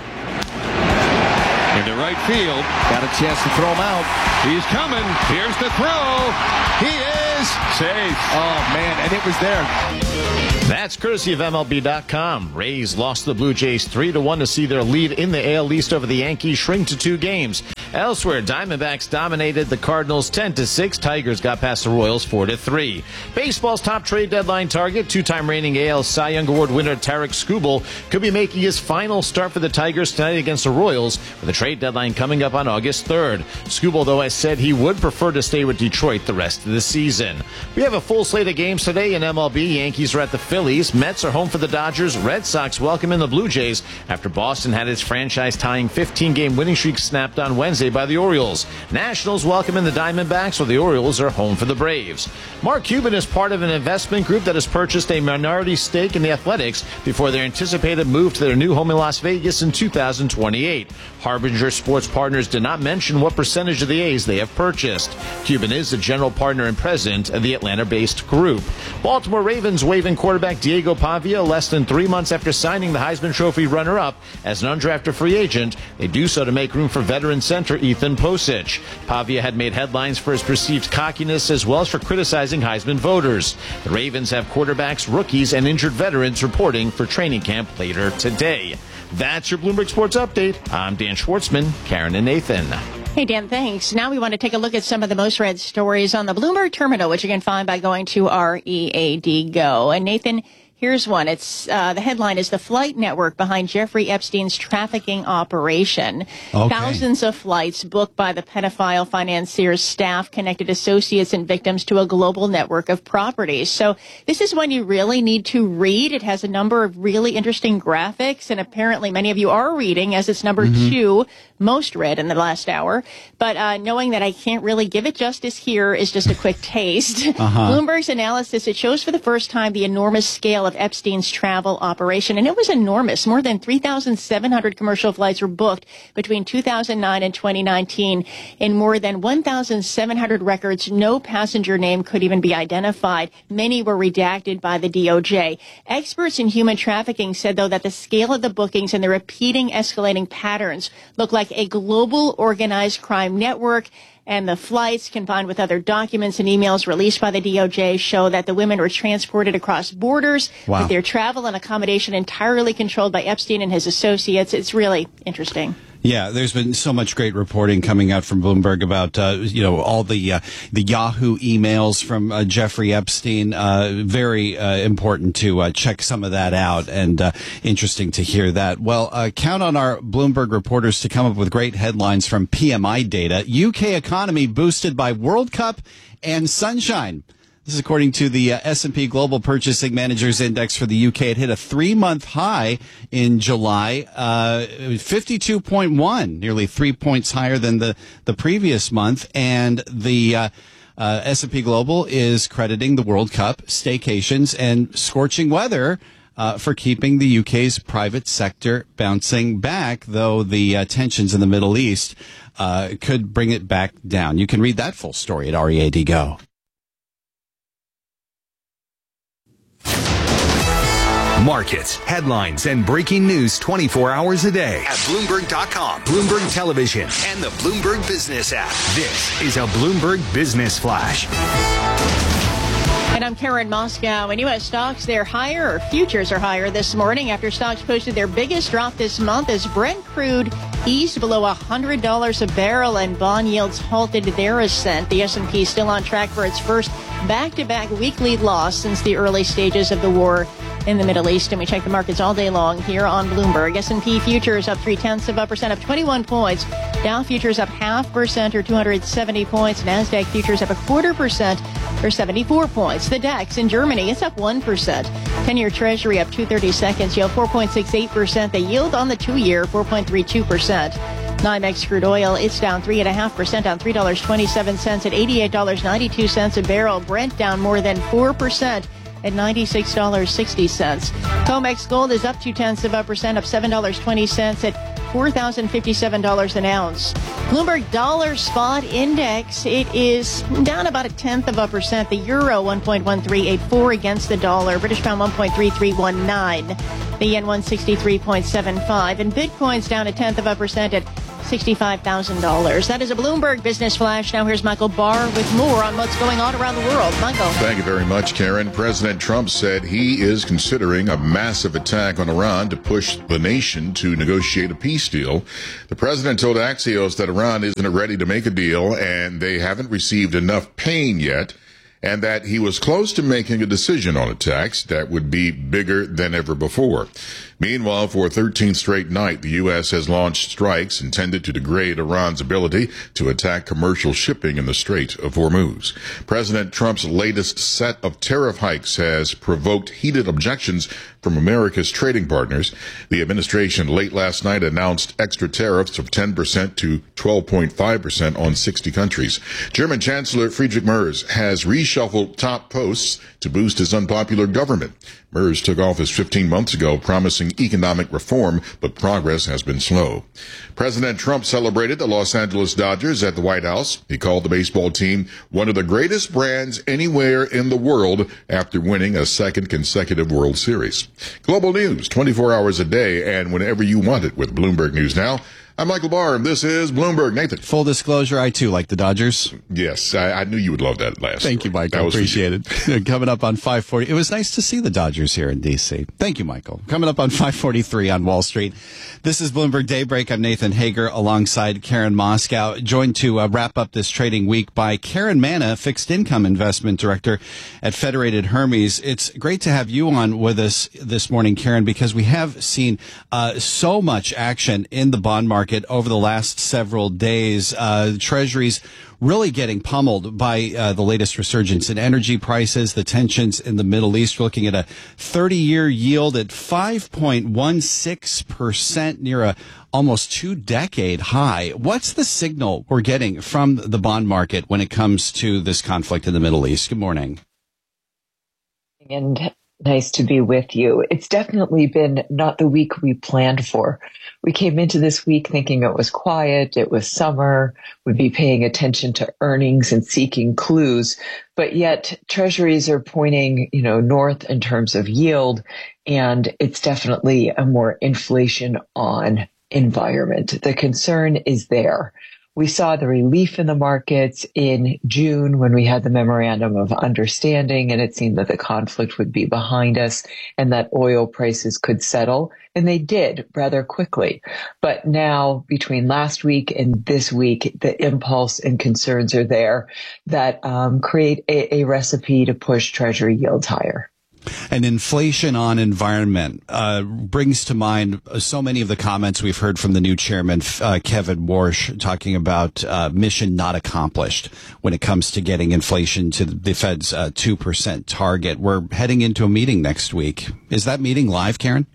[SPEAKER 17] Into right field. Got a chance to throw him out. He's coming. Here's the throw. He is safe. Oh, man, and it was there.
[SPEAKER 16] That's courtesy of MLB.com. Rays lost the Blue Jays 3-1 to see their lead in the AL East over the Yankees shrink to 2 games. Elsewhere, Diamondbacks dominated the Cardinals 10-6. Tigers got past the Royals 4-3. Baseball's top trade deadline target, 2-time reigning AL Cy Young Award winner Tarik Skubal, could be making his final start for the Tigers tonight against the Royals, with the trade deadline coming up on August 3rd. Skubal, though, has said he would prefer to stay with Detroit the rest of the season. We have a full slate of games today in MLB. Yankees are at the Phillies. Mets are home for the Dodgers. Red Sox welcome in the Blue Jays after Boston had its franchise-tying 15-game winning streak snapped on Wednesday by the Orioles. Nationals welcome in the Diamondbacks, while the Orioles are home for the Braves. Mark Cuban is part of an investment group that has purchased a minority stake in the Athletics before their anticipated move to their new home in Las Vegas in 2028. Harbinger Sports Partners did not mention what percentage of the A's they have purchased. Cuban is the general partner and president of the Atlanta-based group. Baltimore Ravens waiving quarterback Diego Pavia less than 3 months after signing the Heisman Trophy runner-up as an undrafted free agent. They do so to make room for veteran center Ethan Posich. Pavia had made headlines for his perceived cockiness as well as for criticizing Heisman voters. The Ravens have quarterbacks, rookies, and injured veterans reporting for training camp later today. That's your Bloomberg Sports Update. I'm Dan Schwartzman, Karen and Nathan.
[SPEAKER 5] Hey, Dan, thanks. Now we want to take a look at some of the most read stories on the Bloomberg Terminal, which you can find by going to READ Go. And Nathan, here's one. It's the headline is "The Flight Network Behind Jeffrey Epstein's Trafficking Operation." Okay. Thousands of flights booked by the pedophile financier's staff connected associates and victims to a global network of properties. So this is one you really need to read. It has a number of really interesting graphics, and apparently many of you are reading, as it's number 2 most read in the last hour. But knowing that I can't really give it justice here is just a quick taste. Bloomberg's analysis, it shows for the first time the enormous scale of Epstein's travel operation, and it was enormous. More than 3,700 commercial flights were booked between 2009 and 2019. In more than 1,700 records, no passenger name could even be identified. Many were redacted by the DOJ. Experts in human trafficking said, though, that the scale of the bookings and the repeating escalating patterns look like a global organized crime network. And the flights, combined with other documents and emails released by the DOJ, show that the women were transported across borders with their travel and accommodation entirely controlled by Epstein and his associates. It's really interesting.
[SPEAKER 6] Yeah, there's been so much great reporting coming out from Bloomberg about, all the Yahoo emails from Jeffrey Epstein. Very important to check some of that out, and interesting to hear that. Well, count on our Bloomberg reporters to come up with great headlines from PMI data. UK economy boosted by World Cup and sunshine. This is according to the S&P Global Purchasing Managers Index for the UK. It hit a 3-month high in July, 52.1, nearly 3 points higher than the previous month. And the S&P Global is crediting the World Cup, staycations, and scorching weather for keeping the UK's private sector bouncing back, though the tensions in the Middle East could bring it back down. You can read that full story at READ Go.
[SPEAKER 28] Markets, headlines, and breaking news 24 hours a day at Bloomberg.com, Bloomberg Television, and the Bloomberg Business app. This is a Bloomberg Business Flash.
[SPEAKER 5] And I'm Karen Moscow. And U.S. stocks, they're higher, or futures are higher this morning after stocks posted their biggest drop this month as Brent crude eased below $100 a barrel and bond yields halted their ascent. The S&P is still on track for its first back-to-back weekly loss since the early stages of the war in the Middle East. And we check the markets all day long here on Bloomberg. S&P futures up 0.3%, up 21 points. Dow futures up 0.5% or 270 points. NASDAQ futures up 0.25% or 74 points. The DAX in Germany, it's up 1%. 10-year Treasury up 2/32, yield 4.68%. The yield on the 2-year, 4.32%. NYMEX crude oil, it's down 3.5%, down $3.27 at $88.92 a barrel. Brent down more than 4% at $96.60. COMEX gold is up 0.2%, up $7.20 at $4,057 an ounce. Bloomberg Dollar Spot Index, it is down about 0.1%. The euro 1.1384 against the dollar. British pound 1.3319. The yen 163.75. And Bitcoin's down 0.1% at $65,000. That is a Bloomberg Business Flash. Now here's Michael Barr with more on what's going on around the world. Michael.
[SPEAKER 7] Thank you very much, Karen. President Trump said he is considering a massive attack on Iran to push the nation to negotiate a peace deal. The president told Axios that Iran isn't ready to make a deal and they haven't received enough pain yet, and that he was close to making a decision on attacks that would be bigger than ever before. Meanwhile, for a 13th straight night, the U.S. has launched strikes intended to degrade Iran's ability to attack commercial shipping in the Strait of Hormuz. President Trump's latest set of tariff hikes has provoked heated objections from America's trading partners. The administration late last night announced extra tariffs of 10% to 12.5% on 60 countries. German Chancellor Friedrich Merz has reshuffled top posts to boost his unpopular government. Merz took office 15 months ago, promising economic reform, but progress has been slow. President Trump celebrated the Los Angeles Dodgers at the White House. He called the baseball team one of the greatest brands anywhere in the world after winning a second consecutive World Series. Global news, 24 hours a day and whenever you want it with Bloomberg News Now. I'm Michael Barr, and this is Bloomberg. Nathan.
[SPEAKER 6] Full disclosure, I too like the Dodgers.
[SPEAKER 7] Yes, I knew you would love that last
[SPEAKER 6] Thank
[SPEAKER 7] story.
[SPEAKER 6] you, Michael. Appreciate it. Coming up on 540. It was nice to see the Dodgers here in D.C. Thank you, Michael. Coming up on 543 on Wall Street. This is Bloomberg Daybreak. I'm Nathan Hager alongside Karen Moscow, joined to wrap up this trading week by Karen Manna, Fixed Income Investment Director at Federated Hermes. It's great to have you on with us this morning, Karen, because we have seen so much action in the bond market over the last several days. Treasuries really getting pummeled by the latest resurgence in energy prices, the tensions in the Middle East. We're looking at a 30-year yield at 5.16%, near a almost 2-decade high. What's the signal we're getting from the bond market when it comes to this conflict in the Middle East? Good morning.
[SPEAKER 18] And nice to be with you. It's definitely been not the week we planned for. We came into this week thinking it was quiet, it was summer, we'd be paying attention to earnings and seeking clues, but yet treasuries are pointing, north in terms of yield, and it's definitely a more inflation on environment. The concern is there. We saw the relief in the markets in June when we had the memorandum of understanding, and it seemed that the conflict would be behind us and that oil prices could settle. And they did rather quickly. But now, between last week and this week, the impulse and concerns are there that create a recipe to push Treasury yields higher.
[SPEAKER 6] And inflation on environment brings to mind so many of the comments we've heard from the new chairman, Kevin Warsh, talking about mission not accomplished when it comes to getting inflation to the Fed's 2% target. We're heading into a meeting next week. Is that meeting live, Karen?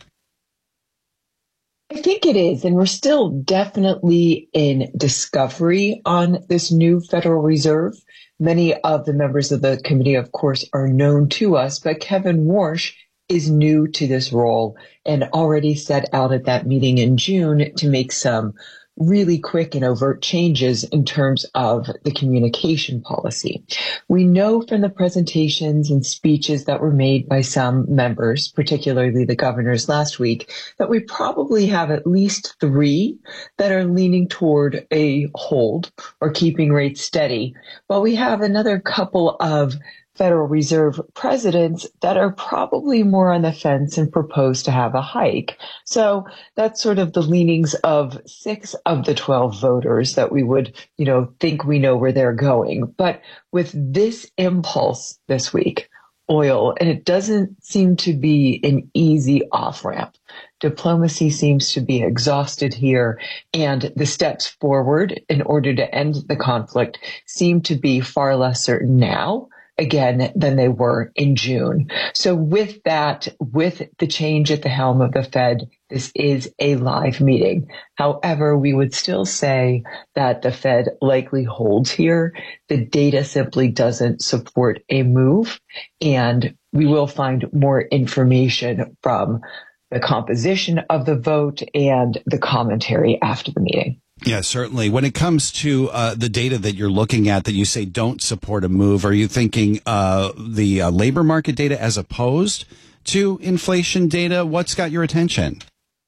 [SPEAKER 18] I think it is, and we're still definitely in discovery on this new Federal Reserve. Many of the members of the committee, of course, are known to us, but Kevin Warsh is new to this role and already set out at that meeting in June to make some really quick and overt changes in terms of the communication policy. We know from the presentations and speeches that were made by some members, particularly the governors last week, that we probably have at least 3 that are leaning toward a hold or keeping rates steady, while we have another couple of Federal Reserve presidents that are probably more on the fence and propose to have a hike. So that's sort of the leanings of 6 of the 12 voters that we would, think we know where they're going. But with this impulse this week, oil, and it doesn't seem to be an easy off-ramp. Diplomacy seems to be exhausted here, and the steps forward in order to end the conflict seem to be far less certain now, again, than they were in June. So with that, with the change at the helm of the Fed, this is a live meeting. However, we would still say that the Fed likely holds here. The data simply doesn't support a move, and we will find more information from the composition of the vote and the commentary after the meeting.
[SPEAKER 6] Yeah, certainly. When it comes to the data that you're looking at that you say don't support a move, are you thinking the labor market data as opposed to inflation data? What's got your attention?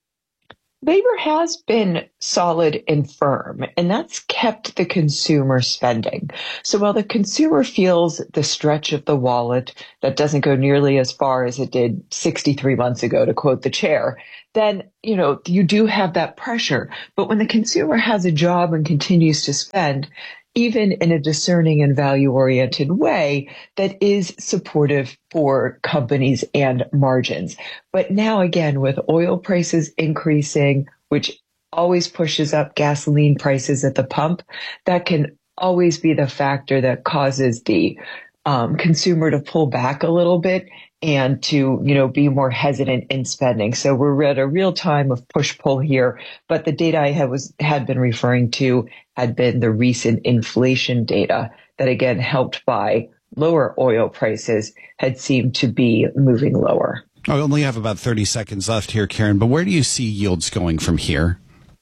[SPEAKER 18] Labor has been solid and firm, and that's kept the consumer spending. So while the consumer feels the stretch of the wallet that doesn't go nearly as far as it did 63 months ago, to quote the chair, then, you do have that pressure. But when the consumer has a job and continues to spend, even in a discerning and value-oriented way that is supportive for companies and margins. But now again, with oil prices increasing, which always pushes up gasoline prices at the pump, that can always be the factor that causes the consumer to pull back a little bit and to, be more hesitant in spending. So we're at a real time of push-pull here. But the data I had been referring to had been the recent inflation data that, again, helped by lower oil prices, had seemed to be moving lower.
[SPEAKER 6] I only have about 30 seconds left here, Karen, but where do you see yields going from here?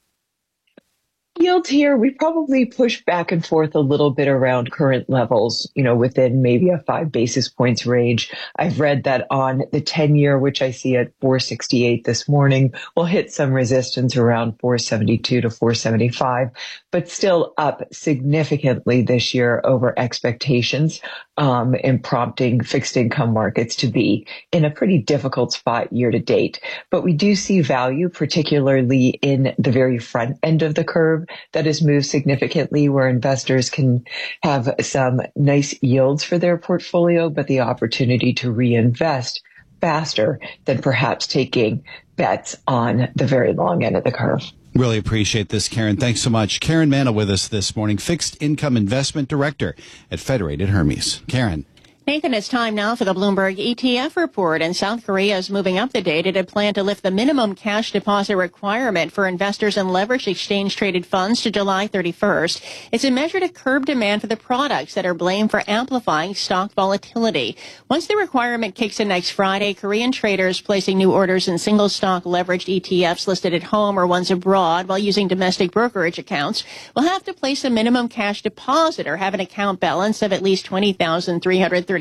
[SPEAKER 18] Yield here, we probably push back and forth a little bit around current levels, within maybe a 5 basis points range. I've read that on the 10-year, which I see at 468 this morning, will hit some resistance around 472 to 475, but still up significantly this year over expectations, and prompting fixed income markets to be in a pretty difficult spot year to date. But we do see value, particularly in the very front end of the curve, that has moved significantly, where investors can have some nice yields for their portfolio, but the opportunity to reinvest faster than perhaps taking bets on the very long end of the curve.
[SPEAKER 6] Really appreciate this, Karen. Thanks so much. Karen Manna with us this morning, Fixed Income Investment Director at Federated Hermes. Karen.
[SPEAKER 5] Nathan, it's time now for the Bloomberg ETF report. And South Korea is moving up the date. It had planned to lift the minimum cash deposit requirement for investors in leveraged exchange-traded funds to July 31st. It's a measure to curb demand for the products that are blamed for amplifying stock volatility. Once the requirement kicks in next Friday, Korean traders placing new orders in single-stock leveraged ETFs listed at home or ones abroad while using domestic brokerage accounts will have to place a minimum cash deposit or have an account balance of at least $20,332.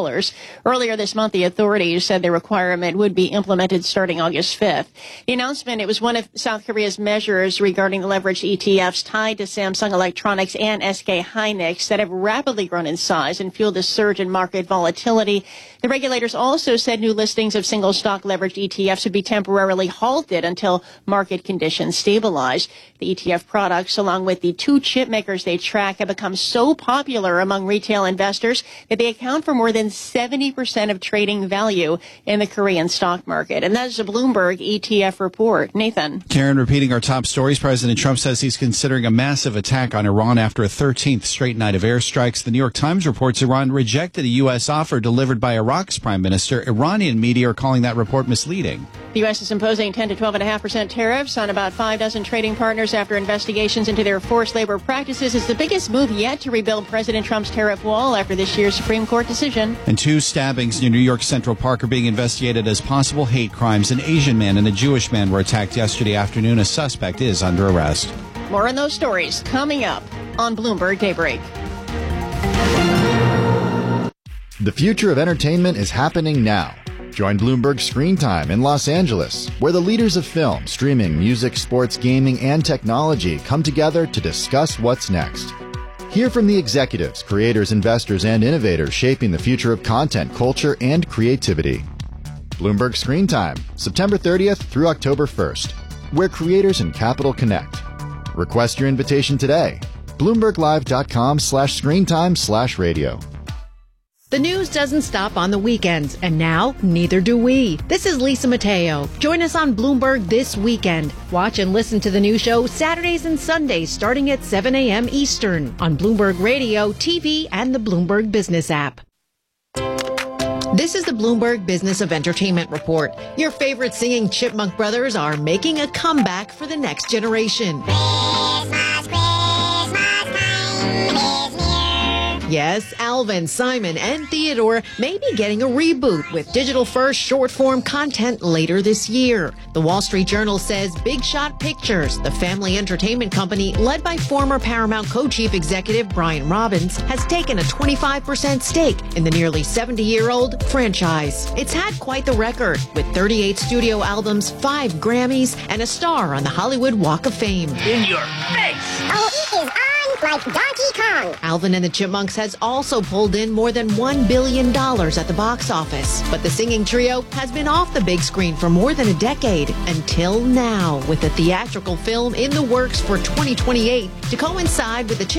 [SPEAKER 5] Earlier this month, the authorities said the requirement would be implemented starting August 5th. The announcement, it was one of South Korea's measures regarding the leveraged ETFs tied to Samsung Electronics and SK Hynix that have rapidly grown in size and fueled a surge in market volatility. The regulators also said new listings of single stock leveraged ETFs would be temporarily halted until market conditions stabilize. The ETF products, along with the 2 chip makers they track, have become so popular among retail investors that they account for more than 70% of trading value in the Korean stock market. And that is a Bloomberg ETF report. Nathan.
[SPEAKER 6] Karen, repeating our top stories, President Trump says he's considering a massive attack on Iran after a 13th straight night of airstrikes. The New York Times reports Iran rejected a U.S. offer delivered by Iraq's prime minister. Iranian media are calling that report misleading.
[SPEAKER 5] The U.S. is imposing 10 to 12.5% tariffs on about 5 dozen trading partners after investigations into their forced labor practices. It's the biggest move yet to rebuild President Trump's tariff wall after this year's Supreme Court decision.
[SPEAKER 6] And 2 stabbings near New York Central Park are being investigated as possible hate crimes. An Asian man and a Jewish man were attacked yesterday afternoon. A suspect is under arrest.
[SPEAKER 5] More on those stories coming up on Bloomberg Daybreak.
[SPEAKER 19] The future of entertainment is happening now. Join Bloomberg Screen Time in Los Angeles, where the leaders of film, streaming, music, sports, gaming, and technology come together to discuss what's next. Hear from the executives, creators, investors, and innovators shaping the future of content, culture, and creativity. Bloomberg Screen Time, September 30th through October 1st, where creators and capital connect. Request your invitation today. BloombergLive.com/screentime/radio.
[SPEAKER 5] The news doesn't stop on the weekends, and now neither do we. This is Lisa Mateo. Join us on Bloomberg This Weekend. Watch and listen to the new show Saturdays and Sundays starting at 7 a.m. Eastern on Bloomberg Radio, TV, and the Bloomberg Business app. This is the Bloomberg Business of Entertainment Report. Your favorite singing Chipmunk brothers are making a comeback for the next generation. Yes, Alvin, Simon, and Theodore may be getting a reboot with digital-first short-form content later this year. The Wall Street Journal says Big Shot Pictures, the family entertainment company led by former Paramount co-chief executive Brian Robbins, has taken a 25% stake in the nearly 70-year-old franchise. It's had quite the record, with 38 studio albums, 5 Grammys, and a star on the Hollywood Walk of Fame.
[SPEAKER 20] In your face! Oh, it is on like Donkey Kong.
[SPEAKER 5] Alvin and the Chipmunks has also pulled in more than $1 billion at the box office. But the singing trio has been off the big screen for more than a decade, until now, with a theatrical film in the works for 2028 to coincide with the